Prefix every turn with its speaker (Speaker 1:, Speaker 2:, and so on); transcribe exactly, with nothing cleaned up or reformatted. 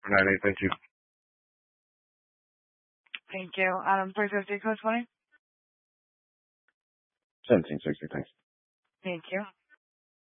Speaker 1: nine eight. Thank you.
Speaker 2: Thank you. Adam, please proceed, Coach Money.
Speaker 1: seventeen sixty. Thanks.
Speaker 2: Thank you.